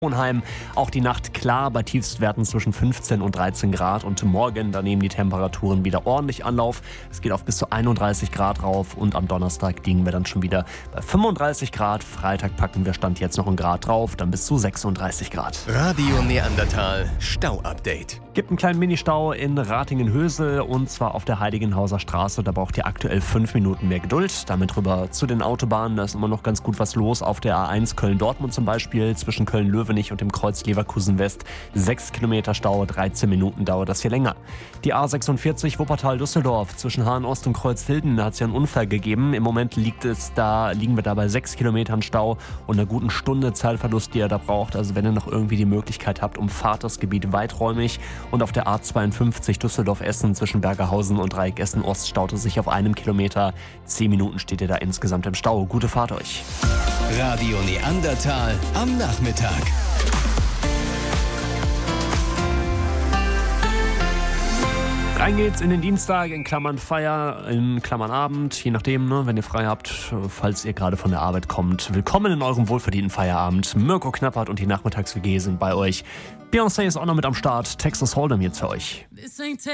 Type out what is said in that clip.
Hohenheim. Auch die Nacht klar bei Tiefstwerten zwischen 15 und 13 Grad und morgen, da nehmen die Temperaturen wieder ordentlich Anlauf. Es geht auf bis zu 31 Grad rauf und am Donnerstag liegen wir dann schon wieder bei 35 Grad. Freitag packen wir Stand jetzt noch einen Grad drauf, dann bis zu 36 Grad. Radio Neandertal Stau-Update. Gibt einen kleinen Ministau in Ratingen-Hösel und zwar auf der Heiligenhauser Straße. Da braucht ihr aktuell 5 Minuten mehr Geduld. Damit rüber zu den Autobahnen. Da ist immer noch ganz gut was los. Auf der A1 Köln-Dortmund zum Beispiel zwischen Köln-Löwenich und dem Kreuz Leverkusen-West. 6 Kilometer Stau, 13 Minuten dauert das hier länger. Die A46 Wuppertal-Düsseldorf zwischen Hahn-Ost und Kreuzhilden hat es ja einen Unfall gegeben. Im Moment liegen wir da bei 6 Kilometern Stau und einer guten Stunde Zeitverlust, die ihr da braucht. Also wenn ihr noch irgendwie die Möglichkeit habt, umfahrt das Gebiet weiträumig. Und auf der A52 Düsseldorf-Essen zwischen Bergerhausen und Dreieck Essen-Ost staut es sich auf 1 Kilometer. 10 Minuten steht ihr da insgesamt im Stau. Gute Fahrt euch. Radio Neandertal am Nachmittag. Rein geht's in den Dienstag, in Klammern Feier, in Klammern Abend, je nachdem, wenn ihr frei habt, falls ihr gerade von der Arbeit kommt. Willkommen in eurem wohlverdienten Feierabend. Mirko Knappert und die Nachmittags-WG sind bei euch. Beyoncé ist auch noch mit am Start. Texas Hold'em jetzt für euch.